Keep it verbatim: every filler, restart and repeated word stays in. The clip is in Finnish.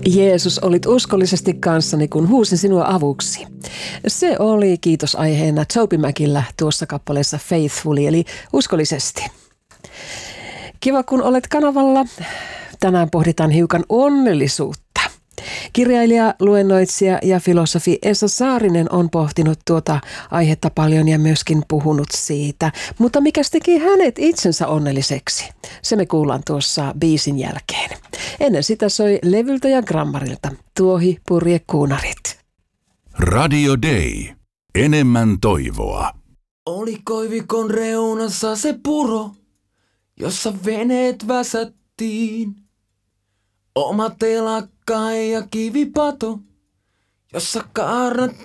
Jeesus, olit uskollisesti kanssani, kun huusin sinua avuksi. Se oli kiitosaiheena Toby-Macillä tuossa kappaleessa Faithfully, eli uskollisesti. Kiva, kun olet kanavalla. Tänään pohditaan hiukan onnellisuutta. Kirjailija, luennoitsija ja filosofi Esa Saarinen on pohtinut tuota aihetta paljon ja myöskin puhunut siitä. Mutta mikäs teki hänet itsensä onnelliseksi? Se me kuullaan tuossa biisin jälkeen. Ennen sitä soi levyltä ja grammarilta Tuohi purje kuunarit. Radio Day. Enemmän toivoa. Oli koivikon reunassa se puro, jossa veneet väsättiin. Oma telakka ja kivipato, jossa kaarnat